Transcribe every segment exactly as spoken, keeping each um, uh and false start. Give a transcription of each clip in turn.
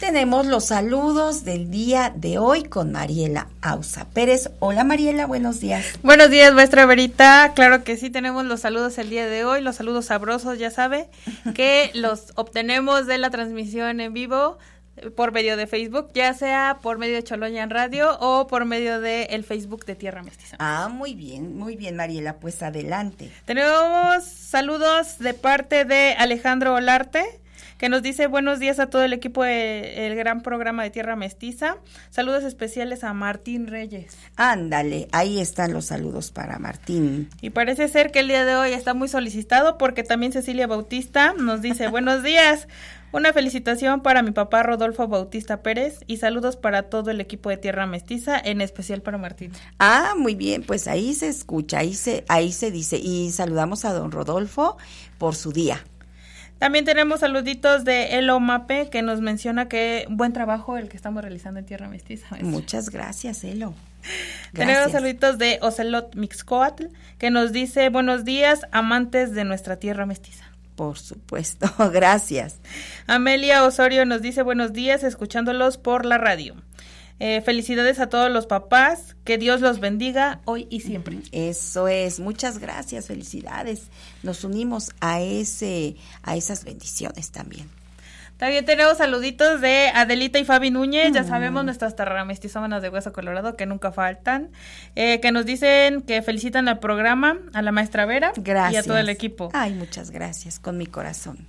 tenemos los saludos del día de hoy con Mariela Ausa Pérez. Hola Mariela, buenos días. Buenos días, maestra Verita. Claro que sí, tenemos los saludos el día de hoy, los saludos sabrosos, ya sabe, que los obtenemos de la transmisión en vivo por medio de Facebook, ya sea por medio de Choloñan Radio o por medio de el Facebook de Tierra Mestiza. Ah, muy bien, muy bien Mariela, pues adelante. Tenemos saludos de parte de Alejandro Olarte, que nos dice buenos días a todo el equipo del gran programa de Tierra Mestiza. Saludos especiales a Martín Reyes. Ándale, ahí están los saludos para Martín. Y parece ser que el día de hoy está muy solicitado porque también Cecilia Bautista nos dice buenos días. Una felicitación para mi papá Rodolfo Bautista Pérez y saludos para todo el equipo de Tierra Mestiza, en especial para Martín. Ah, muy bien, pues ahí se escucha, ahí se, ahí se dice. Y saludamos a don Rodolfo por su día. También tenemos saluditos de Elo Mape, que nos menciona que buen trabajo el que estamos realizando en Tierra Mestiza. Maestra. Muchas gracias, Elo. Gracias. Tenemos saluditos de Ocelot Mixcoatl, que nos dice buenos días, amantes de nuestra Tierra Mestiza. Por supuesto, gracias. Amelia Osorio nos dice buenos días, escuchándolos por la radio. Eh, felicidades a todos los papás, que Dios los bendiga hoy y siempre. Eso es, muchas gracias, felicidades. Nos unimos a ese, a esas bendiciones también. También tenemos saluditos de Adelita y Fabi Núñez, mm. ya sabemos, nuestras terramestizómanas de Hueso Colorado que nunca faltan, eh, que nos dicen que felicitan al programa, a la maestra Vera gracias. Y a todo el equipo. Ay, muchas gracias, con mi corazón.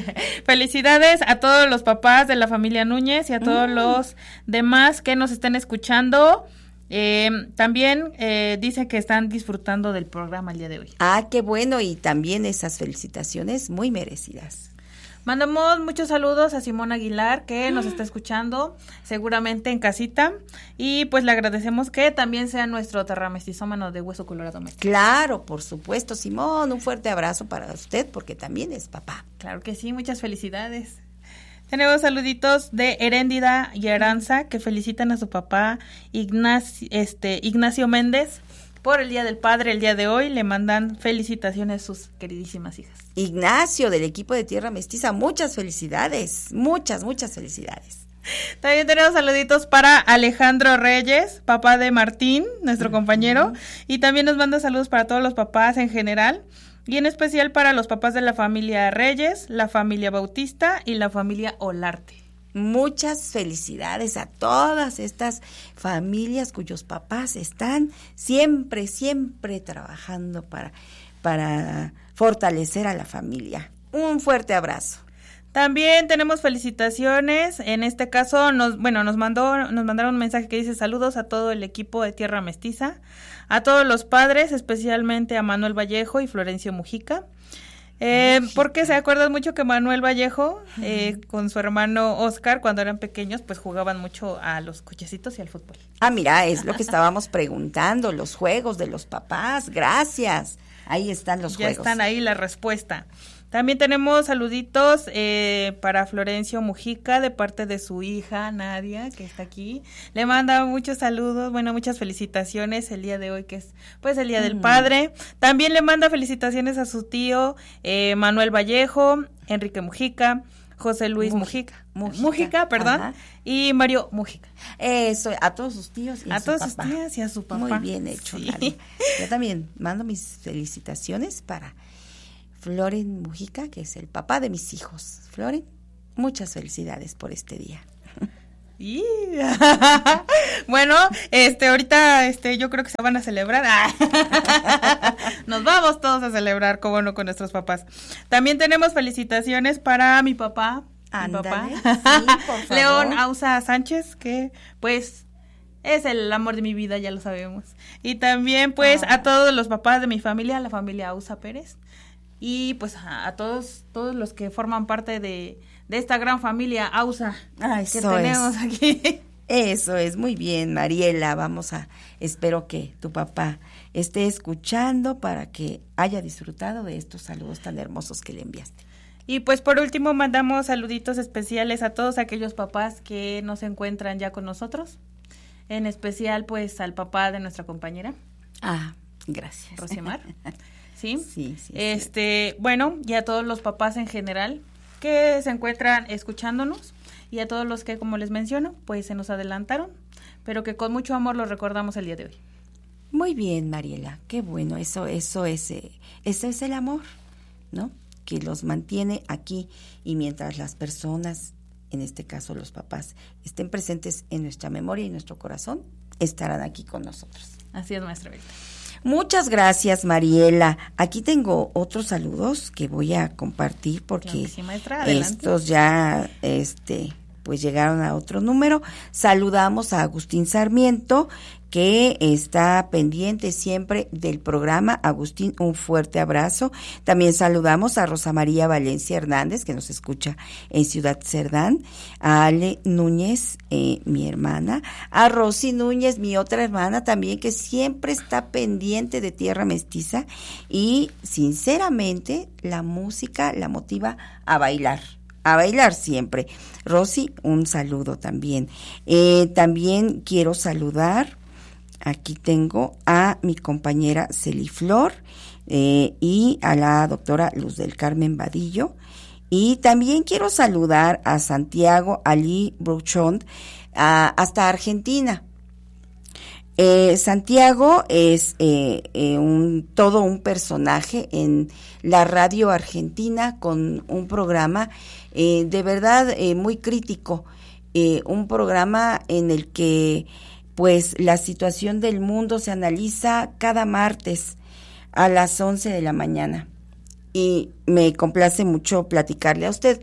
Felicidades a todos los papás de la familia Núñez y a todos mm. los demás que nos estén escuchando. Eh, también eh, dice que están disfrutando del programa el día de hoy. Ah, qué bueno, y también esas felicitaciones muy merecidas. Mandamos muchos saludos a Simón Aguilar, que nos está escuchando seguramente en casita, y pues le agradecemos que también sea nuestro terramestizómano de Hueso Colorado. Maestra. Claro, por supuesto, Simón, un fuerte abrazo para usted porque también es papá. Claro que sí, muchas felicidades. Tenemos saluditos de Heréndida y Aranza, que felicitan a su papá Ignacio, este, Ignacio Méndez por el Día del Padre, el día de hoy. Le mandan felicitaciones a sus queridísimas hijas. Ignacio, del equipo de Tierra Mestiza, muchas felicidades, muchas, muchas felicidades. También tenemos saluditos para Alejandro Reyes, papá de Martín, nuestro uh-huh. compañero, y también nos manda saludos para todos los papás en general, y en especial para los papás de la familia Reyes, la familia Bautista y la familia Olarte. Muchas felicidades a todas estas familias cuyos papás están siempre, siempre trabajando para, para fortalecer a la familia. Un fuerte abrazo. También tenemos felicitaciones, en este caso nos, bueno, nos mandó, nos mandaron un mensaje que dice saludos a todo el equipo de Tierra Mestiza, a todos los padres, especialmente a Manuel Vallejo y Florencio Mujica. Eh, porque se acuerdan mucho que Manuel Vallejo eh, con su hermano Oscar cuando eran pequeños pues jugaban mucho a los cochecitos y al fútbol. Ah, mira, es lo que estábamos preguntando, los juegos de los papás, gracias, ahí están los ya juegos. Ya están ahí la respuesta. También tenemos saluditos eh, para Florencio Mujica de parte de su hija Nadia, que está aquí. Le manda muchos saludos, bueno, muchas felicitaciones el día de hoy, que es pues el Día mm. del Padre. También le manda felicitaciones a su tío eh, Manuel Vallejo, Enrique Mujica, José Luis Mujica, Mujica, Mujica perdón, ajá. y Mario Mujica. Eso, a todos sus tíos y a, a su todos papá. sus tíos y a su papá. Muy bien hecho, sí. Nadia. Yo también mando mis felicitaciones para Floren Mujica, que es el papá de mis hijos. Floren, muchas felicidades por este día. Y... bueno, este, ahorita, este, yo creo que se van a celebrar. Nos vamos todos a celebrar, cómo no, con nuestros papás. También tenemos felicitaciones para mi papá, Ándale, mi papá, sí, por favor. León Ausa Sánchez, que, pues, es el amor de mi vida, ya lo sabemos. Y también, pues, ah. a todos los papás de mi familia, la familia Ausa Pérez. Y pues a, a todos todos los que forman parte de, de esta gran familia Ausa ah, que tenemos es. aquí. Eso es, muy bien, Mariela. Vamos a, espero que tu papá esté escuchando para que haya disfrutado de estos saludos tan hermosos que le enviaste. Y pues por último mandamos saluditos especiales a todos aquellos papás que no se encuentran ya con nosotros, en especial pues al papá de nuestra compañera. Ah, gracias. Rosemar. ¿Sí? Sí, sí. Este, sí. Bueno, y a todos los papás en general que se encuentran escuchándonos y a todos los que, como les menciono, pues se nos adelantaron, pero que con mucho amor los recordamos el día de hoy. Muy bien, Mariela, qué bueno, eso, eso es, eh, eso es el amor, ¿no? Que los mantiene aquí, y mientras las personas, en este caso los papás, estén presentes en nuestra memoria y nuestro corazón, estarán aquí con nosotros. Así es, maestra Víctor. Muchas gracias, Mariela. Aquí tengo otros saludos que voy a compartir porque claro sí, maestra, estos ya, este, pues llegaron a otro número. Saludamos a Agustín Sarmiento, que está pendiente siempre del programa. Agustín, un fuerte abrazo. También saludamos a Rosa María Valencia Hernández, que nos escucha en Ciudad Cerdán, a Ale Núñez, eh, mi hermana, a Rosy Núñez, mi otra hermana también, que siempre está pendiente de Tierra Mestiza, y sinceramente la música la motiva a bailar. A bailar siempre. Rosy, un saludo también. Eh, también quiero saludar, aquí tengo a mi compañera Celiflor eh, y a la doctora Luz del Carmen Vadillo. Y también quiero saludar a Santiago Ali Bruchón, a, hasta Argentina. Eh, Santiago es eh, eh, un todo un personaje en la radio argentina, con un programa eh, de verdad eh, muy crítico, eh, un programa en el que pues la situación del mundo se analiza cada martes a las once de la mañana, y me complace mucho platicarle a usted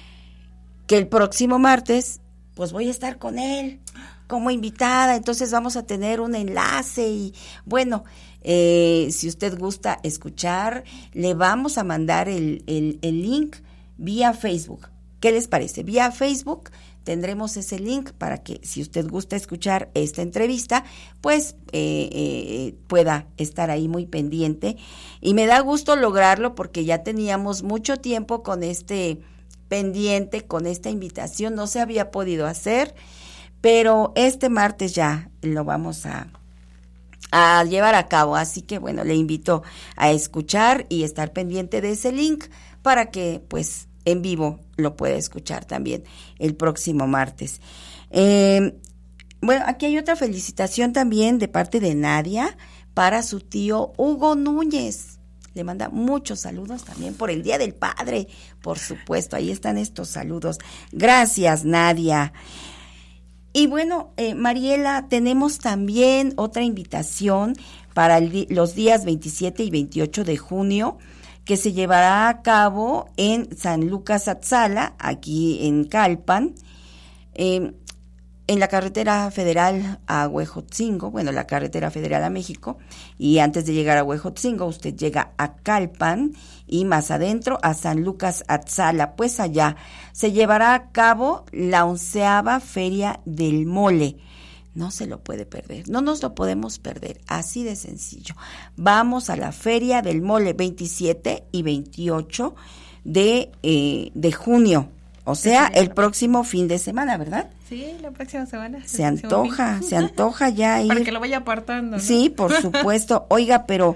que el próximo martes pues voy a estar con él como invitada, entonces vamos a tener un enlace y bueno, eh, si usted gusta escuchar, le vamos a mandar el, el, el link vía Facebook. ¿Qué les parece? Vía Facebook tendremos ese link para que si usted gusta escuchar esta entrevista, pues eh, eh, pueda estar ahí muy pendiente. Y me da gusto lograrlo porque ya teníamos mucho tiempo con este pendiente, con esta invitación, no se había podido hacer, pero este martes ya lo vamos a, a llevar a cabo, así que bueno, le invito a escuchar y estar pendiente de ese link para que pues en vivo lo pueda escuchar también el próximo martes. Eh, bueno, aquí hay otra felicitación también de parte de Nadia para su tío Hugo Núñez. Le manda muchos saludos también por el Día del Padre, por supuesto, ahí están estos saludos. Gracias, Nadia. Y bueno, eh, Mariela, tenemos también otra invitación para el, los días veintisiete y veintiocho de junio, que se llevará a cabo en San Lucas Atzala, aquí en Calpan, eh, en la carretera federal a Huejotzingo, bueno, la carretera federal a México, y antes de llegar a Huejotzingo, usted llega a Calpan, y más adentro a San Lucas Atzala, pues allá se llevará a cabo la onceava Feria del Mole. No se lo puede perder, no nos lo podemos perder, así de sencillo. Vamos a la Feria del Mole veintisiete y veintiocho de, eh, de junio, o sea, el próximo fin de semana, ¿verdad? Sí, la próxima semana. Se antoja, se antoja ya ir. Para que lo vaya apartando, ¿no? Sí, por supuesto. Oiga, pero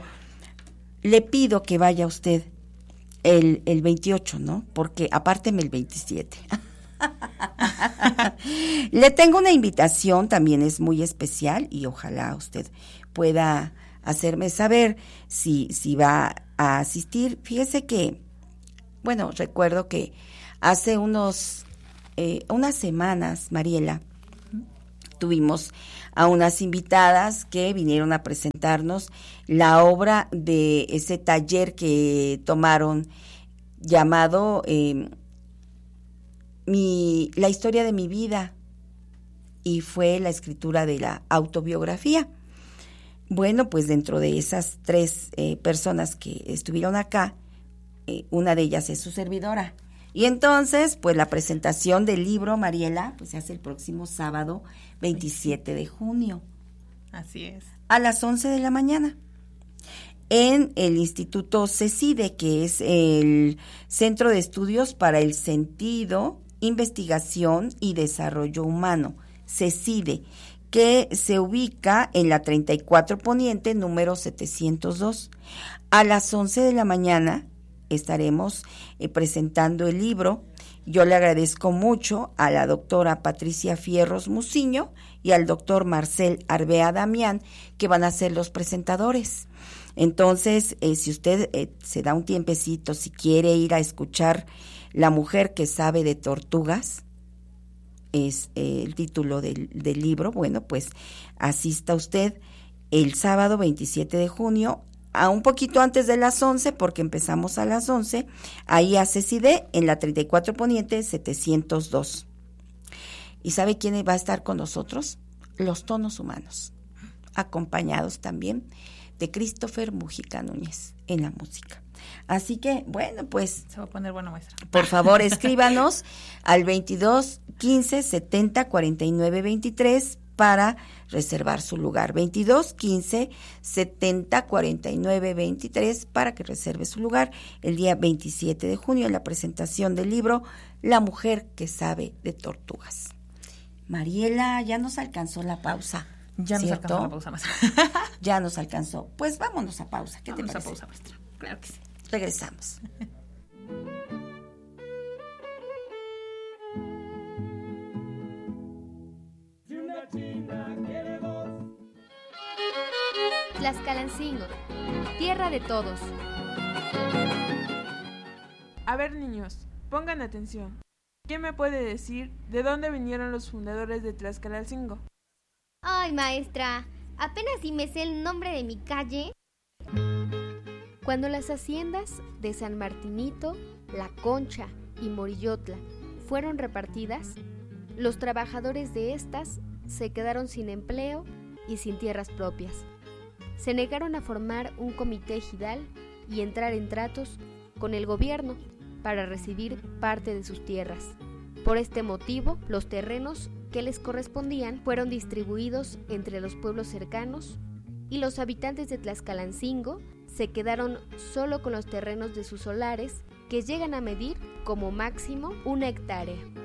le pido que vaya usted el, el veintiocho, ¿no? Porque apárteme el veintisiete. Le tengo una invitación, también es muy especial, y ojalá usted pueda hacerme saber si, si va a asistir. Fíjese que, bueno, recuerdo que hace unos, eh, unas semanas, Mariela, tuvimos a unas invitadas que vinieron a presentarnos la obra de ese taller que tomaron llamado eh, mi, La historia de mi vida, y fue la escritura de la autobiografía. Bueno, pues dentro de esas tres eh, personas que estuvieron acá, eh, una de ellas es su servidora. Y entonces, pues la presentación del libro, Mariela, pues se hace el próximo sábado veintisiete de junio. Así es. A las once de la mañana. En el Instituto CECIDE, que es el Centro de Estudios para el Sentido, Investigación y Desarrollo Humano, CECIDE, que se ubica en la treinta y cuatro Poniente, número setecientos dos. A las once de la mañana estaremos eh, presentando el libro Yo le agradezco mucho a la doctora Patricia Fierros Muciño y al doctor Marcel Arbea Damián, que van a ser los presentadores. Entonces, eh, si usted eh, se da un tiempecito, si quiere ir a escuchar La mujer que sabe de tortugas, es eh, el título del, del libro, bueno, pues asista usted el sábado veintisiete de junio, a un poquito antes de las once, porque empezamos a las once, ahí a CECIDE, en la treinta y cuatro Poniente setecientos dos. ¿Y sabe quién va a estar con nosotros? Los Tonos Humanos, acompañados también de Christopher Mujica Núñez en la música. Así que, bueno, pues... Se va a poner buena maestra. Por favor, escríbanos al veintidós quince setenta cuarenta y nueve veintitrés para reservar su lugar. veintidós quince setenta cuarenta y nueve veintitrés para que reserve su lugar el día veintisiete de junio en la presentación del libro La mujer que sabe de tortugas. Mariela, ya nos alcanzó la pausa. Ya nos ¿cierto? alcanzó la pausa, maestra. Ya nos alcanzó. Pues vámonos a pausa. ¿Qué Vámonos te parece? a pausa, maestra. Claro que sí. Regresamos. Tlaxcalancingo, tierra de todos. A ver, niños, pongan atención. ¿Quién me puede decir de dónde vinieron los fundadores de Tlaxcalancingo? Ay, maestra, apenas si me sé el nombre de mi calle. Cuando las haciendas de San Martinito, La Concha y Morillotla fueron repartidas, los trabajadores de estas se quedaron sin empleo y sin tierras propias. Se negaron a formar un comité ejidal y entrar en tratos con el gobierno para recibir parte de sus tierras. Por este motivo, los terrenos que les correspondían fueron distribuidos entre los pueblos cercanos y los habitantes de Tlaxcalancingo se quedaron solo con los terrenos de sus solares, que llegan a medir como máximo una hectárea.